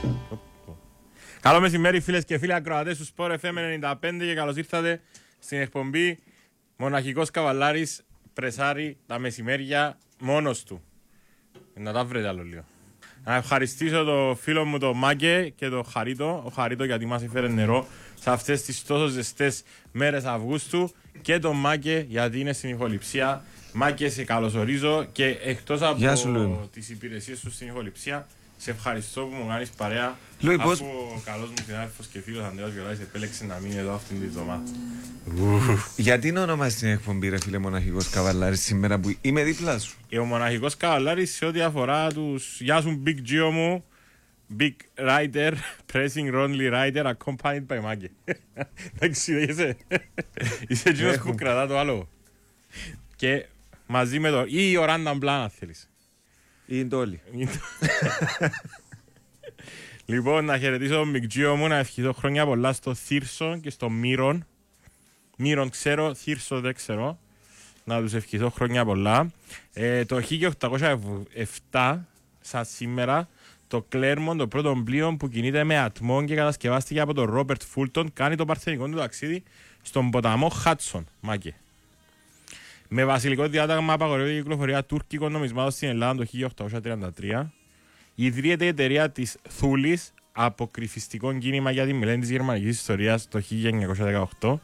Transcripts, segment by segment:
Καλό μεσημέρι φίλες και φίλοι ακροατές του Sport FM 95 και καλώς ήρθατε στην εκπομπή Μοναχικός Καβαλάρης πρεσάρει τα μεσημέρια μόνος του. Να τα βρείτε άλλο λίγο. Να ευχαριστήσω το φίλο μου το Μάκε και το Χαρίτο. Ο Χαρίτο γιατί μας έφερε νερό σε αυτές τις τόσο ζεστές μέρες Αυγούστου και το Μάκε γιατί είναι στην ηχοληψία. Μάκε, σε καλωσορίζω και εκτός από τις υπηρεσίες σου στην ηχοληψία, σε ευχαριστώ που μου κάνεις παρέα. Αφού ο καλός μου συνάδελφος και φίλος Ανδρέας Βιολάρης επέλεξε να μείνει εδώ αυτήν την εβδομάδα. Γιατί να ονομάζεις την εκπομπή ρε φίλε Μοναχικός Καβαλάρης σήμερα που είμαι δίπλα σου? Ο Μοναχικός Καβαλάρης σε ό,τι αφορά τους γεια σου Big Gio μου, Big Rider, Pressing Only Rider accompanied by Μάκε. Εντάξει, είσαι εκείνος που κρατά το άλλο. Και μαζί με το ή ο Ράνταν Μπλάν θέλεις. Ή είναι το όλοι. Λοιπόν, να χαιρετήσω τον Μικτζίο μου, να ευχηθώ χρόνια πολλά στο Θύρσο και στο Μύρον. Μύρον ξέρω, Θύρσο δεν ξέρω. Να τους ευχηθώ χρόνια πολλά. Το 1807, σαν σήμερα, το Κλέρμον, το πρώτο πλοίο που κινείται με ατμό και κατασκευάστηκε από τον Ρόμπερτ Φούλτον, κάνει το παρθενικό του ταξίδι στον ποταμό Χάτσον. Μάκε. Με βασιλικό διάταγμα απαγορεύεται η κυκλοφορία τουρκικών νομισμάτων στην Ελλάδα το 1833. Ιδρύεται η εταιρεία της Θούλης, αποκρυφιστικό κίνημα για τη μελέτη της γερμανικής ιστορίας το 1918.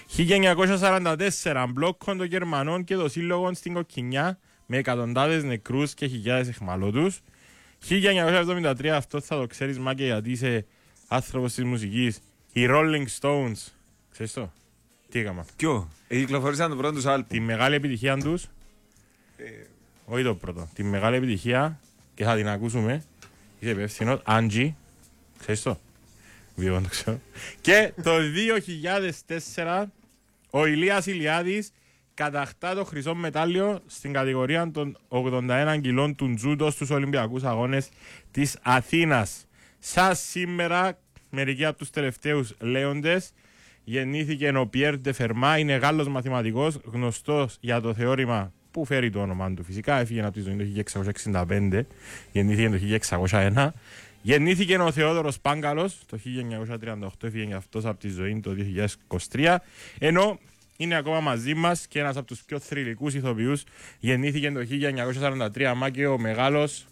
1944 μπλόκον των Γερμανών και των σύλλογων στην Κοκκινιά με εκατοντάδες νεκρούς και χιλιάδες εχμαλώτους. 1973, αυτό θα το ξέρεις Μάκε γιατί είσαι άνθρωπος της μουσικής, οι Rolling Stones. Ξέρεις το? Τι έκανα? Ποιο? Κυκλοφορήσαν το πρώτο τους άλμπου. Τη μεγάλη επιτυχία τους. Όχι το πρώτο. Τη μεγάλη επιτυχία και θα την ακούσουμε. Είσαι υπεύθυνος. Άντζι. Ξέρεις το? Βιώμα το ξέρω. Και το 2004 ο Ηλίας Ηλιάδης κατακτά το χρυσό μετάλλιο στην κατηγορία των 81 κιλών του τζούντο στους Ολυμπιακούς Αγώνες της Αθήνας. Σαν σήμερα μερικοί από τους τελευταίους λέοντες. Γεννήθηκε ο Πιέρ ντε Φερμά, είναι Γάλλος μαθηματικός, γνωστός για το θεώρημα που φέρει το όνομα του. Φυσικά έφυγε από τη ζωή το 1665, γεννήθηκε το 1601. Γεννήθηκε ο Θεόδωρος Πάγκαλος, το 1938 έφυγε αυτός από τη ζωή το 2023. Ενώ είναι ακόμα μαζί μας και ένας από τους πιο θρυλικούς ηθοποιούς, γεννήθηκε το 1943, Μάκε ο μεγάλος.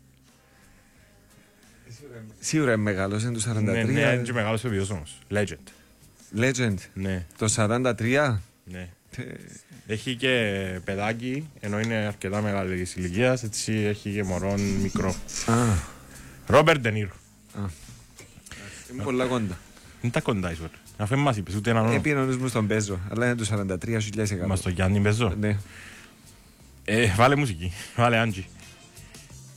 Σίγουρα είναι μεγάλος, είναι το 43. Ναι, είναι και μεγάλος ηθοποιός όμως, legend. Legend. Ναι. Το 43. Ναι. Έχει και παιδάκι, ενώ είναι αρκετά μεγάλη ηλικία, έτσι έχει και μωρόν μικρό. Ρόμπερτ Ντενίρο. Είναι πολλά κοντά. Είναι τα κοντά ίσως. Αφού μας είπες ούτε έναν όνομα. Επί μου στον παίζω, αλλά είναι το 43 σου. Μας το Γιάννη παίζω. Ναι. Βάλε μουσική, βάλε Άντζι.